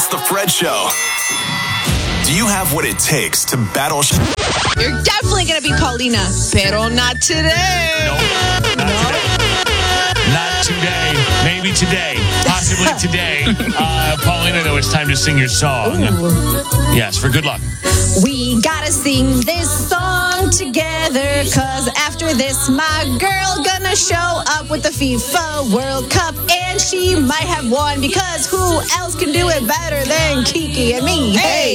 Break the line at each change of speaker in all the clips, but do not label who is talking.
It's the Fred Show. Do you have what it takes to battle?
You're definitely going to be Paulina, pero not today.
Nope, not today. Maybe today. Possibly today. Paulina, though, it's time to sing your song. Ooh. Yes, for good luck.
We gotta sing this song together, cause after this, my girl gonna show up with the FIFA World Cup, and she might have won, because who else can do it better than Kiki and me?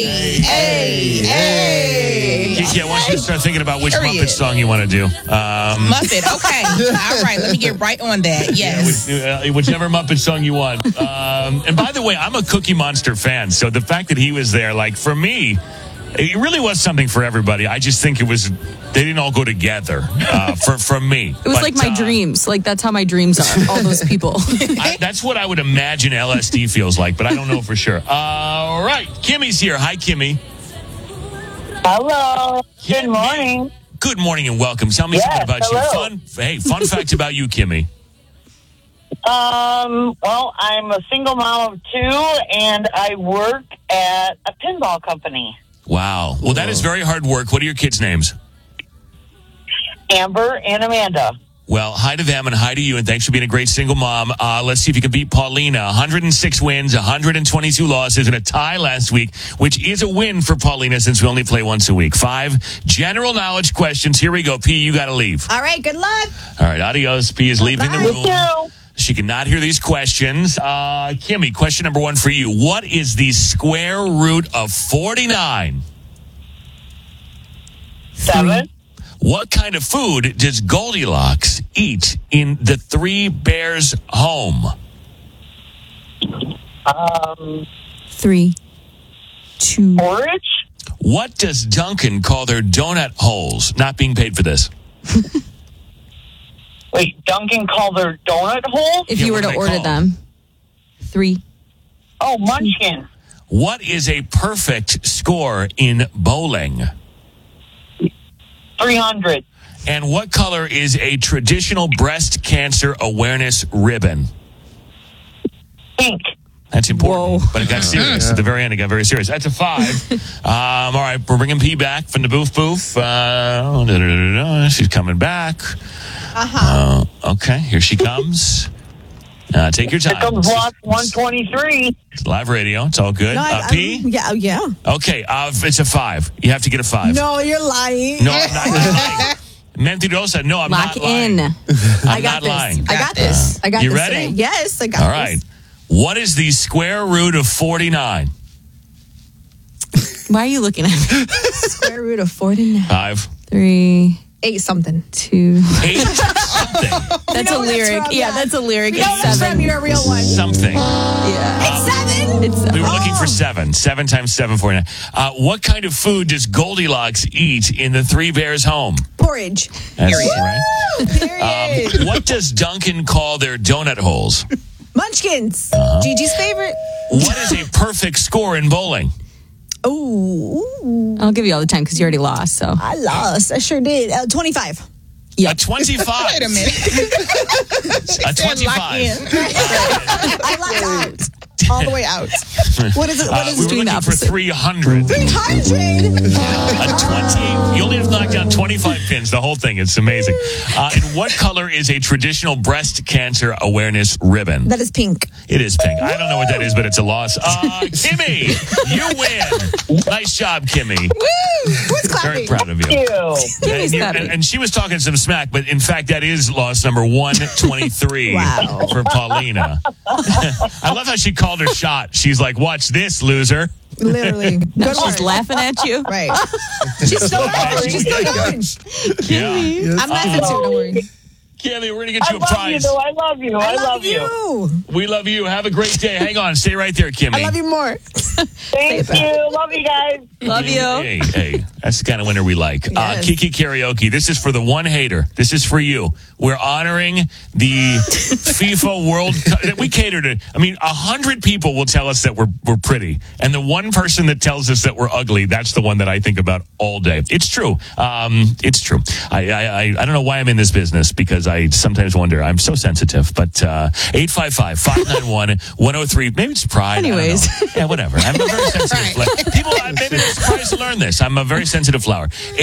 Hey.
Kiki, I want you to start thinking about which Muppet song you want to do.
Muppet, okay. All right, let me get right on that. Yes.
Whichever Muppet song you want. And by the way, I'm a Cookie Monster fan, so the fact that he was there, like, for me, it really was something for everybody. I just think they didn't all go together for me.
It was like my dreams. Like, that's how my dreams are, all those people.
That's what I would imagine LSD feels like, but I don't know for sure. All right, Kimmy's here. Hi, Kimmy.
Hello. Good morning.
Good morning and welcome. Tell me something about you. Fun fact about you, Kimmy.
Well, I'm a single mom of 2, and I work at a pinball company.
Wow. Well, that is very hard work. What are your kids' names?
Amber and Amanda.
Well, hi to them and hi to you, and thanks for being a great single mom. Let's see if you can beat Paulina. 106 wins, 122 losses, and a tie last week, which is a win for Paulina since we only play once a week. 5 general knowledge questions. Here we go. P, you got to leave.
All right, good luck.
All right, adios. P is leaving the room.
You.
She cannot hear these questions. Kimmy, question number 1 for you. What is the square root of 49?
7.
What kind of food does Goldilocks eat in the 3 Bears home?
3, 2.
Porridge.
What does Dunkin' call their donut holes? Not being paid for this.
Wait, Dunkin' called their donut hole?
If you were to order them. 3.
Oh, Munchkin.
What is a perfect score in bowling?
300.
And what color is a traditional breast cancer awareness ribbon?
Pink.
That's important, but it got serious. At the very end, it got very serious. That's a 5. All right, we're bringing P back from the booth. She's coming back. Okay, here she comes. Take your time.
Here comes block 123.
It's live radio. It's all good. P?
Yeah.
Okay, it's a 5. You have to get a 5.
No, you're lying.
No, I'm not lying. Mentirosa. No, I'm not lying.
Lock in.
I'm not lying.
I got this.
You ready?
Today. Yes, I got this.
All right. What is the square root of 49?
Why are you looking at me?
Square root of 49.
5.
3.
8 something.
2.
8 something.
That's a lyric. That's a lyric.
It's 7. You're a real one.
Something.
Yeah.
It's 7.
We were looking for 7. 7 times 7, 49. What kind of food does Goldilocks eat in the 3 Bears home?
Porridge.
That's right.
Period.
What does Dunkin' call their donut holes?
Munchkins. Gigi's favorite.
What is a perfect score in bowling?
Oh,
I'll give you all the time because you already lost. So
I lost. I sure did. 25.
A 25.
Wait a minute.
A 25.
I locked out. All the way out. What is it? What is
we
it?
were looking for
opposite?
300.
300.
A 20. You only have to knock down 25 pins. The whole thing. It's amazing. And what color is a traditional breast cancer awareness ribbon?
That is pink.
It is pink. I don't know what that is, but it's a loss. Kimmy, you win. Nice job, Kimmy.
Woo! Who's clapping?
Very proud of you.
Kimmy's
And she was talking some smack, but in fact, that is loss number 123
Wow.
for Paulina. I love how she called her shot. She's like, watch this, loser.
Literally.
now she's laughing at you.
Right. She's still going. She's still going.
Yeah.
I'm laughing too. Don't worry.
Kimmy, we're going to get you a prize.
I love you. I love you.
We love you. Have a great day. Hang on. Stay right there, Kimmy.
I love you more.
Thank you. Love you guys.
Love you.
Hey, that's the kind of winner we like.
Yes.
Kiki Karaoke. This is for the one hater. This is for you. We're honoring the FIFA World Cup. We cater to. I mean, 100 people will tell us that we're pretty, and the one person that tells us that we're ugly, that's the one that I think about all day. It's true. It's true. I don't know why I'm in this business because I sometimes wonder. I'm so sensitive. But 855-591-103. Maybe it's pride.
Anyways.
I don't know. Yeah, whatever. I'm a very sensitive flower. People, maybe they're surprised to learn this. I'm a very sensitive flower.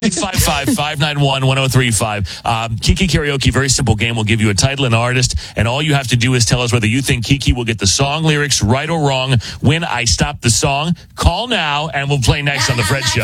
855-591-1035. Kiki Karaoke, very simple game. We'll give you a title and artist, and all you have to do is tell us whether you think Kiki will get the song lyrics right or wrong when I stop the song. Call now, and we'll play next on The Fred Show.